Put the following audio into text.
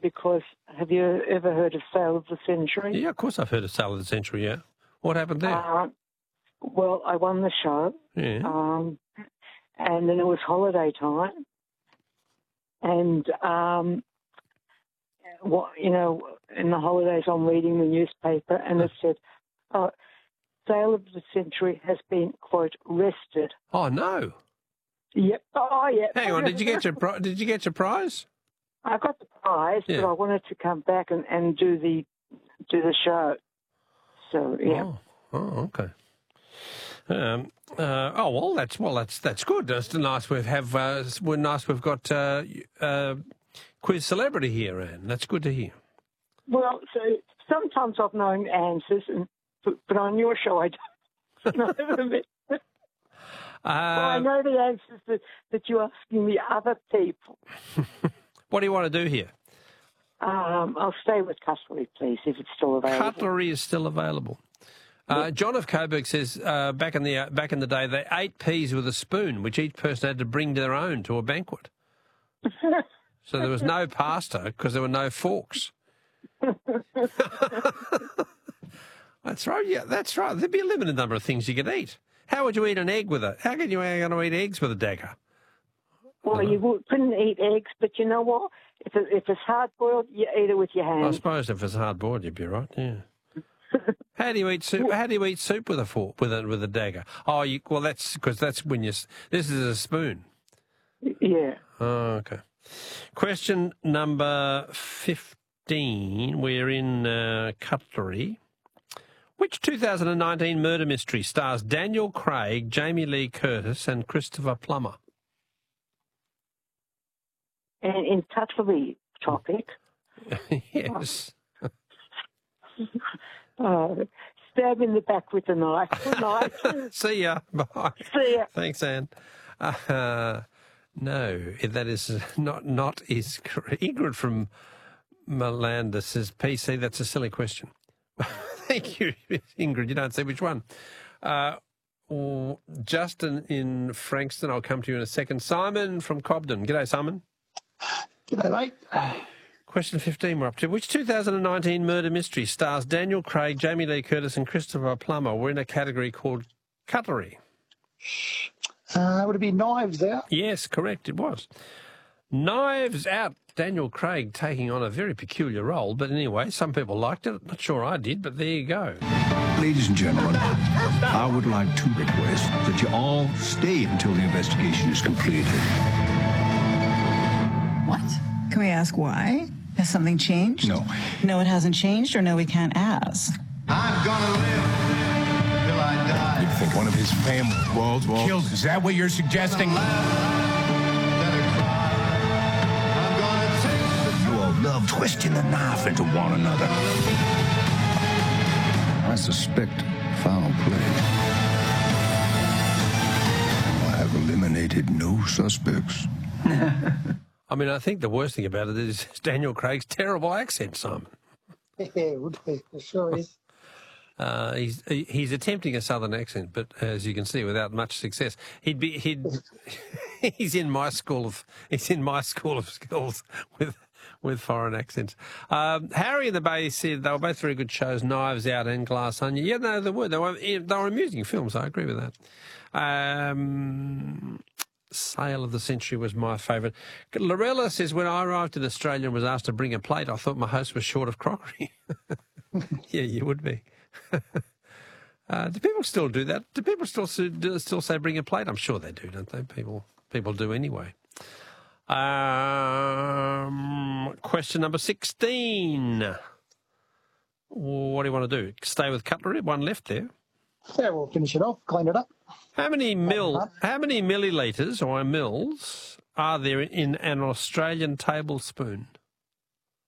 because have you ever heard of Sale of the Century? Yeah, of course I've heard of Sale of the Century, yeah. What happened there? Well, I won the show. Yeah. And then it was holiday time. And, in the holidays I'm reading the newspaper and it said, Sale of the Century has been, quote, rested. Oh, no. Yep. Oh, yeah. Hang on, did you get your prize? I got the prize, Yeah. but I wanted to come back and do the show. So, yeah. Oh, okay. That's good. It's nice we've got quiz celebrity here, Anne. That's good to hear. Well, so sometimes I've known answers, but on your show I don't know them. I know the answers that you're asking the other people. What do you want to do here? I'll stay with cutlery, please, if it's still available. Cutlery is still available. John of Coburg says back in the day they ate peas with a spoon, which each person had to bring their own to a banquet. So there was no pasta because there were no forks. That's right. Yeah, that's right. There'd be a limited number of things you could eat. How would you eat an egg with it? How could you going to eat eggs with a dagger? Well, you couldn't eat eggs, but you know what? If it's hard boiled, you eat it with your hands. I suppose if it's hard boiled, you'd be right. Yeah. How do you eat soup? How do you eat soup with a fork with a dagger? Oh, that's because that's when this is a spoon. Yeah. Oh, okay. Question number 15. We're in cutlery. Which 2019 murder mystery stars Daniel Craig, Jamie Lee Curtis, and Christopher Plummer? And in cutlery topic. Yes. Stab in the back with a knife. Good night. See ya. Bye. See ya. Thanks, Anne. No, that is not is correct. Ingrid from Malanda says, PC, that's a silly question. Thank you, Ingrid. You don't say which one. Justin in Frankston, I'll come to you in a second. Simon from Cobden. G'day, Simon. G'day, mate. Question 15 we're up to. Which 2019 murder mystery stars Daniel Craig, Jamie Lee Curtis and Christopher Plummer? We're in a category called cutlery. Would it be Knives Out? Yes, correct, it was. Knives Out. Daniel Craig taking on a very peculiar role, but anyway, some people liked it. Not sure I did, but there you go. Ladies and gentlemen, I would like to request that you all stay until the investigation is completed. What? Can we ask why? Has something changed? No. No, it hasn't changed, or no, we can't ask. I'm gonna live till I die. You think one of his family was killed? Is that what you're suggesting? Love twisting the knife into one another. I suspect foul play. I have eliminated no suspects. I mean, I think the worst thing about it is Daniel Craig's terrible accent, Simon. Yeah, it would be. It sure is. He's attempting a southern accent, but as you can see, without much success. He's in my school of skills with foreign accents. Harry in the Bay said they were both very good shows, Knives Out and Glass Onion. Yeah, no, they were. They were amusing films. I agree with that. Sale of the Century was my favourite. Lorella says, when I arrived in Australia and was asked to bring a plate, I thought my host was short of crockery. Yeah, you would be. Do people still do that? Do people still say bring a plate? I'm sure they do, don't they? People do anyway. Question number 16. What do you want to do? Stay with cutlery? One left there. Yeah, we'll finish it off, clean it up. How many millilitres or mils are there in an Australian tablespoon?